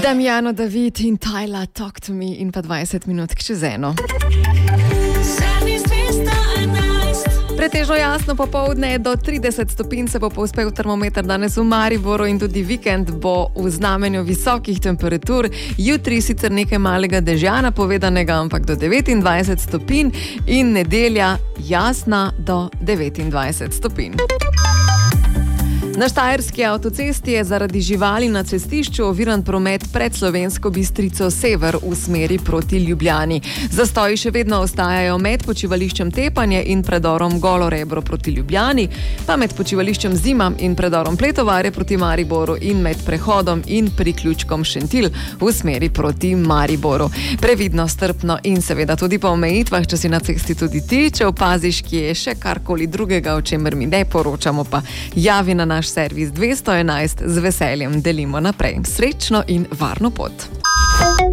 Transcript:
Damiano David in Tyla Talk to Me in pa 20 minut čez eno. Pretežno jasno popoldne do 30 stopinj se bo povzpel termometer danes v Mariboru in tudi vikend bo v znamenju visokih temperatur. Jutri sicer nekaj malega dežja napovedanega, ampak do 29 stopinj in nedelja jasna do 29 stopinj. Na Štajerski avtocesti je zaradi živali na cestišču oviran promet pred Slovensko Bistrico sever v smeri proti Ljubljani. Zastoji še vedno ostajajo med počivališčem Tepanje in predorom Golo Rebro proti Ljubljani, pa med počivališčem Zimam in predorom Pletovare proti Mariboru in med prehodom in priključkom Šentilj v smeri proti Mariboru. Previdno, strpno in seveda tudi po omejitvah, če si na cesti tudi ti, če opaziš, kje je še karkoli drugega, o čemer mi ne poročamo, pa javi na naš servis 211, z veseljem delimo naprej. Srečno in varno pot.